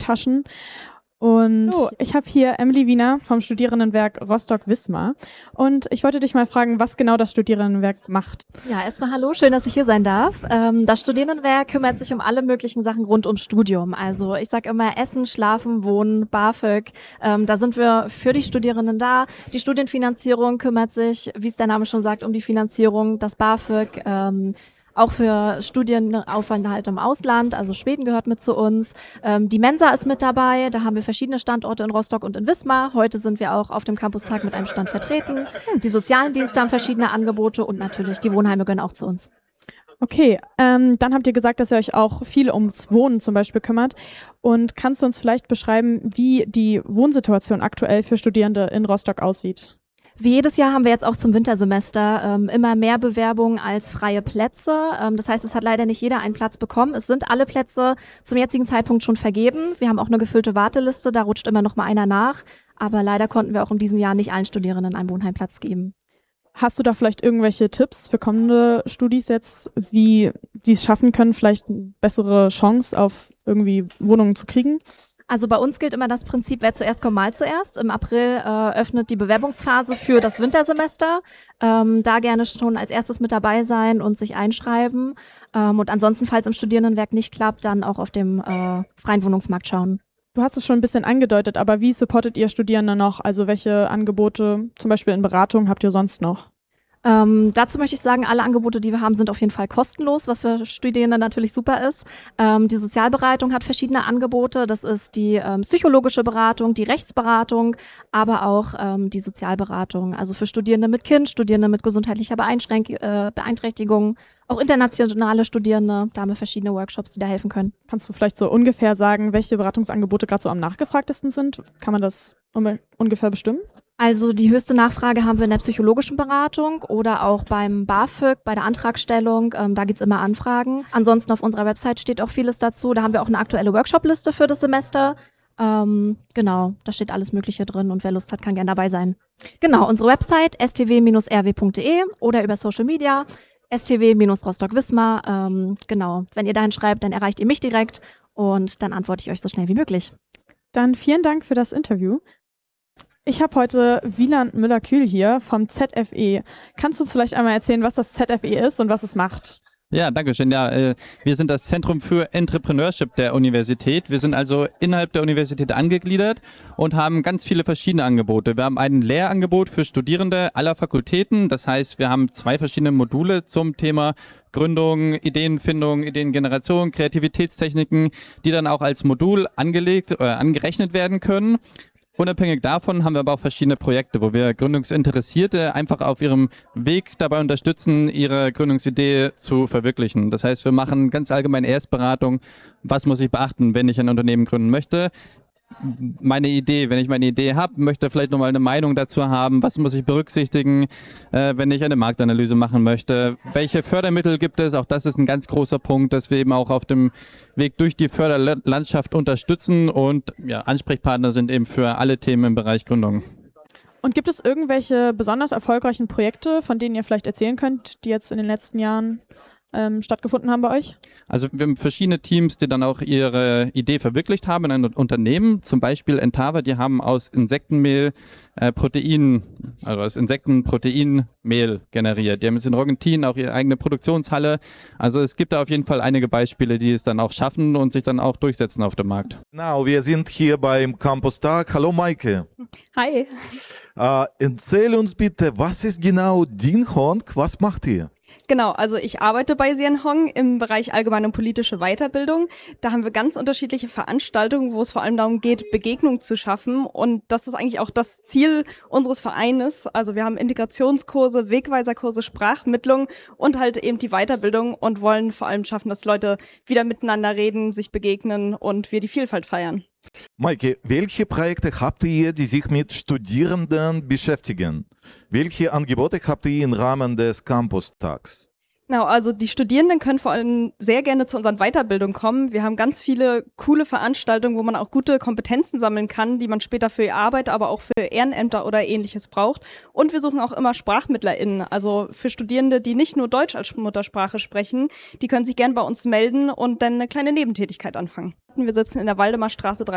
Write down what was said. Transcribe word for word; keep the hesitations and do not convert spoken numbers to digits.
Schultaschen. Und oh, ich habe hier Emily Wiener vom Studierendenwerk Rostock-Wismar. Und ich wollte dich mal fragen, was genau das Studierendenwerk macht. Ja, erstmal hallo, schön, dass ich hier sein darf. Ähm, das Studierendenwerk kümmert sich um alle möglichen Sachen rund ums Studium. Also ich sage immer Essen, Schlafen, Wohnen, BAföG. Ähm, da sind wir für die Studierenden da. Die Studienfinanzierung kümmert sich, wie es der Name schon sagt, um die Finanzierung, das BAföG. Ähm, Auch für Studienaufenthalte im Ausland, also Schweden gehört mit zu uns. Ähm, die Mensa ist mit dabei, da haben wir verschiedene Standorte in Rostock und in Wismar. Heute sind wir auch auf dem Campustag mit einem Stand vertreten. Die sozialen Dienste haben verschiedene Angebote und natürlich die Wohnheime gehören auch zu uns. Okay, ähm, dann habt ihr gesagt, dass ihr euch auch viel ums Wohnen zum Beispiel kümmert. Und kannst du uns vielleicht beschreiben, wie die Wohnsituation aktuell für Studierende in Rostock aussieht? Wie jedes Jahr haben wir jetzt auch zum Wintersemester ähm, immer mehr Bewerbungen als freie Plätze. Ähm, das heißt, es hat leider nicht jeder einen Platz bekommen. Es sind alle Plätze zum jetzigen Zeitpunkt schon vergeben. Wir haben auch eine gefüllte Warteliste, da rutscht immer noch mal einer nach. Aber leider konnten wir auch in diesem Jahr nicht allen Studierenden einen Wohnheimplatz geben. Hast du da vielleicht irgendwelche Tipps für kommende Studis jetzt, wie die es schaffen können, vielleicht eine bessere Chance auf irgendwie Wohnungen zu kriegen? Also bei uns gilt immer das Prinzip, wer zuerst kommt, mal zuerst. Im April äh, öffnet die Bewerbungsphase für das Wintersemester. Ähm, da gerne schon als erstes mit dabei sein und sich einschreiben. Ähm, und ansonsten, falls im Studierendenwerk nicht klappt, dann auch auf dem äh, freien Wohnungsmarkt schauen. Du hast es schon ein bisschen angedeutet, aber wie supportet ihr Studierende noch? Also welche Angebote, zum Beispiel in Beratung, habt ihr sonst noch? Ähm, dazu möchte ich sagen, alle Angebote, die wir haben, sind auf jeden Fall kostenlos, was für Studierende natürlich super ist. Ähm, die Sozialberatung hat verschiedene Angebote. Das ist die ähm, psychologische Beratung, die Rechtsberatung, aber auch ähm, die Sozialberatung. Also für Studierende mit Kind, Studierende mit gesundheitlicher Beeinschränk- äh, Beeinträchtigung, auch internationale Studierende. Da haben wir verschiedene Workshops, die da helfen können. Kannst du vielleicht so ungefähr sagen, welche Beratungsangebote gerade so am nachgefragtesten sind? Kann man das ungefähr bestimmen? Also die höchste Nachfrage haben wir in der psychologischen Beratung oder auch beim BAföG, bei der Antragstellung. Ähm, da gibt's immer Anfragen. Ansonsten auf unserer Website steht auch vieles dazu. Da haben wir auch eine aktuelle Workshop-Liste für das Semester. Ähm, genau, da steht alles Mögliche drin und wer Lust hat, kann gerne dabei sein. Genau, unsere Website s t w r w punkt d e oder über Social Media s t w Rostock Wismar. Ähm, genau, wenn ihr dahin schreibt, dann erreicht ihr mich direkt und dann antworte ich euch so schnell wie möglich. Dann vielen Dank für das Interview. Ich habe heute Wieland Müller-Kühl hier vom Z F E. Kannst du uns vielleicht einmal erzählen, was das Z F E ist und was es macht? Ja, danke schön. Ja, äh, wir sind das Zentrum für Entrepreneurship der Universität. Wir sind also innerhalb der Universität angegliedert und haben ganz viele verschiedene Angebote. Wir haben ein Lehrangebot für Studierende aller Fakultäten. Das heißt, wir haben zwei verschiedene Module zum Thema Gründung, Ideenfindung, Ideengeneration, Kreativitätstechniken, die dann auch als Modul angelegt oder angerechnet werden können. Unabhängig davon haben wir aber auch verschiedene Projekte, wo wir Gründungsinteressierte einfach auf ihrem Weg dabei unterstützen, ihre Gründungsidee zu verwirklichen. Das heißt, wir machen ganz allgemein Erstberatung, was muss ich beachten, wenn ich ein Unternehmen gründen möchte. Meine Idee, wenn ich meine Idee habe, möchte vielleicht nochmal eine Meinung dazu haben, was muss ich berücksichtigen, äh, wenn ich eine Marktanalyse machen möchte, welche Fördermittel gibt es, auch das ist ein ganz großer Punkt, dass wir eben auch auf dem Weg durch die Förderlandschaft unterstützen und ja, Ansprechpartner sind eben für alle Themen im Bereich Gründung. Und gibt es irgendwelche besonders erfolgreichen Projekte, von denen ihr vielleicht erzählen könnt, die jetzt in den letzten Jahren ähm, stattgefunden haben bei euch? Also wir haben verschiedene Teams, die dann auch ihre Idee verwirklicht haben in einem Unternehmen. Zum Beispiel Entava, die haben aus Insektenmehl äh, Protein, also aus Insektenproteinmehl generiert. Die haben jetzt in Rogentin auch ihre eigene Produktionshalle. Also es gibt da auf jeden Fall einige Beispiele, die es dann auch schaffen und sich dann auch durchsetzen auf dem Markt. Genau, wir sind hier beim Campustag. Hallo Maike. Hi. Äh, erzähl uns bitte, was ist genau Dien Hong? Was macht ihr? Genau, also ich arbeite bei Sien Hong im Bereich allgemeine und politische Weiterbildung. Da haben wir ganz unterschiedliche Veranstaltungen, wo es vor allem darum geht, Begegnung zu schaffen. Und das ist eigentlich auch das Ziel unseres Vereines. Also wir haben Integrationskurse, Wegweiserkurse, Sprachmittlung und halt eben die Weiterbildung und wollen vor allem schaffen, dass Leute wieder miteinander reden, sich begegnen und wir die Vielfalt feiern. Maike, welche Projekte habt ihr, die sich mit Studierenden beschäftigen? Welche Angebote habt ihr im Rahmen des Campustags? Genau, also die Studierenden können vor allem sehr gerne zu unseren Weiterbildungen kommen. Wir haben ganz viele coole Veranstaltungen, wo man auch gute Kompetenzen sammeln kann, die man später für die Arbeit, aber auch für Ehrenämter oder Ähnliches braucht. Und wir suchen auch immer SprachmittlerInnen, also für Studierende, die nicht nur Deutsch als Muttersprache sprechen, die können sich gern bei uns melden und dann eine kleine Nebentätigkeit anfangen. Wir sitzen in der Waldemarstraße drei.